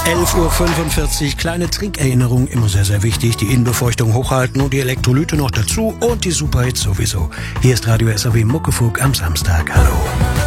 11:45 Uhr, kleine Trinkerinnerung, immer sehr, sehr wichtig. Die Innenbefeuchtung hochhalten und die Elektrolyte noch dazu und die Superhits sowieso. Hier ist Radio SAW Muckefuck am Samstag. Hallo.